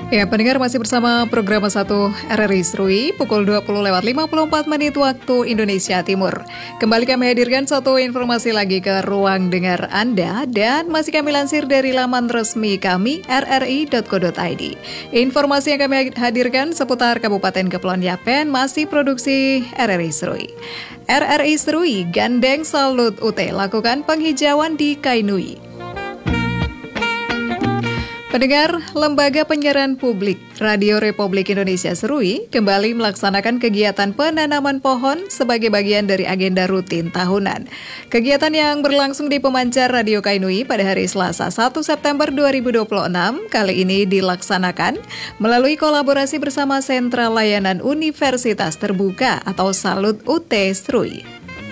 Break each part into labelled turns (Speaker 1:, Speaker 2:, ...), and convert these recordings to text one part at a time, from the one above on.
Speaker 1: Ya, pendengar masih bersama program 1 RRI Serui pukul 20:54 waktu Indonesia Timur. Kembali kami hadirkan satu informasi lagi ke ruang dengar Anda dan masih kami lansir dari laman resmi kami rri.co.id. Informasi yang kami hadirkan seputar Kabupaten Kepulauan Yapen masih produksi RRI Serui. RRI Serui gandeng Salut UT lakukan penghijauan di Kainui. Pendengar, Lembaga Penyiaran Publik Radio Republik Indonesia Serui kembali melaksanakan kegiatan penanaman pohon sebagai bagian dari agenda rutin tahunan. Kegiatan yang berlangsung di Pemancar Radio Kainui pada hari Selasa 1 September 2026 kali ini dilaksanakan melalui kolaborasi bersama Sentra Layanan Universitas Terbuka atau Salut UT Serui.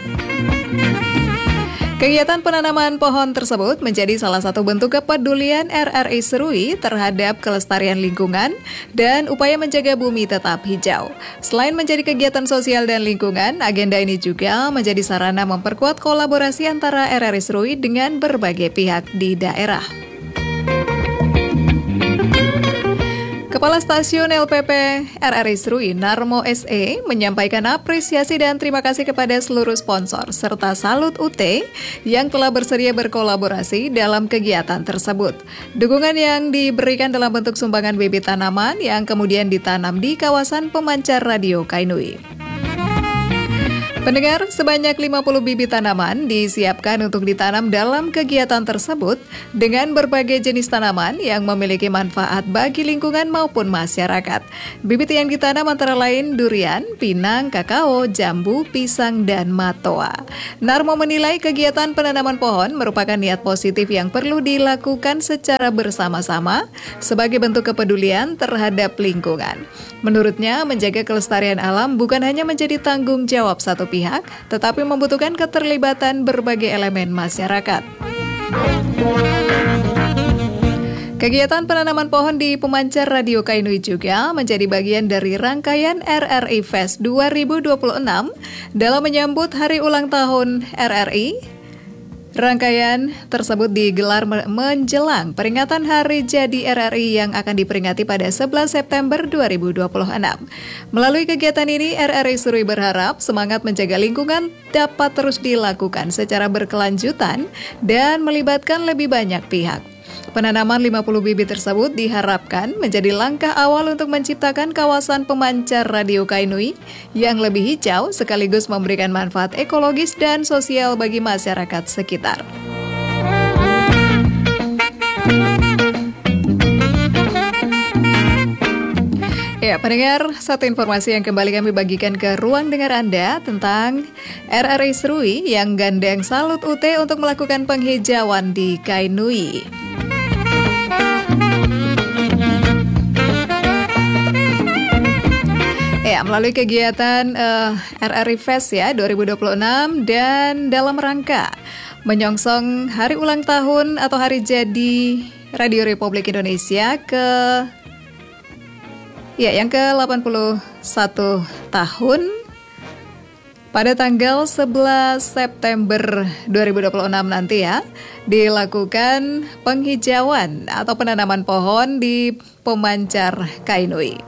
Speaker 1: Kegiatan penanaman pohon tersebut menjadi salah satu bentuk kepedulian RRI Serui terhadap kelestarian lingkungan dan upaya menjaga bumi tetap hijau. Selain menjadi kegiatan sosial dan lingkungan, agenda ini juga menjadi sarana memperkuat kolaborasi antara RRI Serui dengan berbagai pihak di daerah. Kepala Stasiun LPP RRI Serui, Narmo SE, menyampaikan apresiasi dan terima kasih kepada seluruh sponsor serta Salut UT yang telah bersedia berkolaborasi dalam kegiatan tersebut. Dukungan yang diberikan dalam bentuk sumbangan bibit tanaman yang kemudian ditanam di kawasan Pemancar Radio Kainui. Pendengar, sebanyak 50 bibit tanaman disiapkan untuk ditanam dalam kegiatan tersebut dengan berbagai jenis tanaman yang memiliki manfaat bagi lingkungan maupun masyarakat. Bibit yang ditanam antara lain durian, pinang, kakao, jambu, pisang, dan matoa. Narmo menilai kegiatan penanaman pohon merupakan niat positif yang perlu dilakukan secara bersama-sama sebagai bentuk kepedulian terhadap lingkungan. Menurutnya, menjaga kelestarian alam bukan hanya menjadi tanggung jawab satu pihak, tetapi membutuhkan keterlibatan berbagai elemen masyarakat. Kegiatan penanaman pohon di Pemancar Radio Kainui juga menjadi bagian dari rangkaian RRI Fest 2026 dalam menyambut hari ulang tahun RRI. Rangkaian tersebut digelar menjelang peringatan Hari Jadi RRI yang akan diperingati pada 11 September 2026. Melalui kegiatan ini, RRI Serui berharap semangat menjaga lingkungan dapat terus dilakukan secara berkelanjutan dan melibatkan lebih banyak pihak. Penanaman 50 bibit tersebut diharapkan menjadi langkah awal untuk menciptakan kawasan Pemancar Radio Kainui yang lebih hijau sekaligus memberikan manfaat ekologis dan sosial bagi masyarakat sekitar. Ya, pendengar, satu informasi yang kembali kami bagikan ke ruang dengar Anda tentang RRI Serui yang gandeng Salut UT untuk melakukan penghijauan di Kainui. Ya, melalui kegiatan RRI Fest ya 2026 dan dalam rangka menyongsong hari ulang tahun atau hari jadi Radio Republik Indonesia yang ke-81 tahun pada tanggal 11 September 2026 nanti ya dilakukan penghijauan atau penanaman pohon di Pemancar Kainui.